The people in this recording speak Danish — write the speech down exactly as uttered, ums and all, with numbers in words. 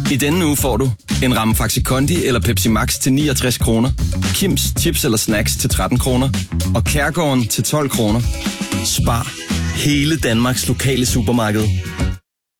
I denne uge får du en ramme Faxi Kondi eller Pepsi Max til niogtres kroner, Kims chips eller snacks til tretten kroner og Kærgården til tolv kroner. Spar hele Danmarks lokale supermarked.